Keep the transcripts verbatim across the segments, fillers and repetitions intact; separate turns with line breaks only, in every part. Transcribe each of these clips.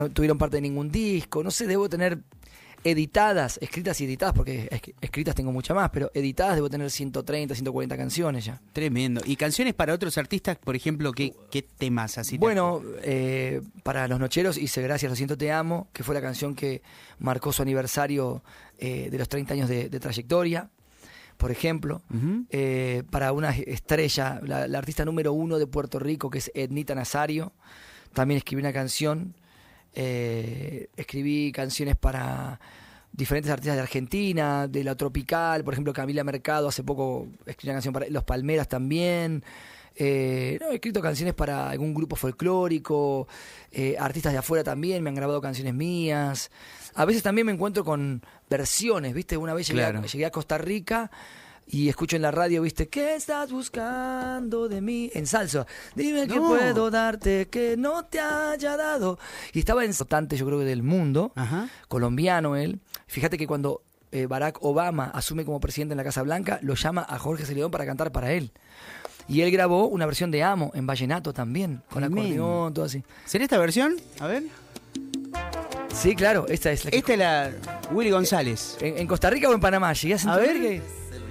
no tuvieron parte de ningún disco, no sé, debo tener editadas, escritas y editadas, porque es- escritas tengo muchas más, pero editadas debo tener ciento treinta, ciento cuarenta canciones ya.
Tremendo. ¿Y canciones para otros artistas, por ejemplo, qué, qué temas así? te-
Bueno, eh, para Los Nocheros hice Gracias, lo siento, te amo, que fue la canción que marcó su aniversario eh, de los treinta años de, de trayectoria, por ejemplo.
Ujú.
Eh, para una estrella, la, la artista número uno de Puerto Rico, que es Ednita Nazario, también escribí una canción. Eh, escribí canciones para diferentes artistas de Argentina, de la tropical, por ejemplo Camila Mercado, hace poco escribí una canción para Los Palmeras también. Eh, no, he escrito canciones para algún grupo folclórico, eh, artistas de afuera también me han grabado canciones mías. A veces también me encuentro con versiones, ¿viste? Una vez llegué,
Claro.
a, llegué a Costa Rica y escucho en la radio, ¿viste? ¿Qué estás buscando de mí? En salsa. Dime qué
No.
puedo darte que no te haya dado. Y estaba en importante, yo creo que del mundo,
Ajá.
colombiano él. Fíjate que cuando eh, Barack Obama asume como presidente en la Casa Blanca, lo llama a Jorge Celedón para cantar para él. Y él grabó una versión de Amo en vallenato también, con
Tremendo.
acordeón, todo así.
¿Será esta versión? A ver.
Sí, claro, esta es la que...
Esta es la Willy González.
¿En, en Costa Rica o en Panamá? ¿Llegué a
A
sentir
ver.
que...?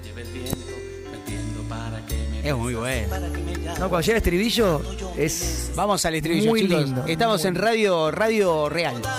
Es muy bueno.
No, cuando llega el estribillo es...
Vamos al estribillo,
Muy
chicos.
lindo.
Estamos
Muy
en Radio Radio Real.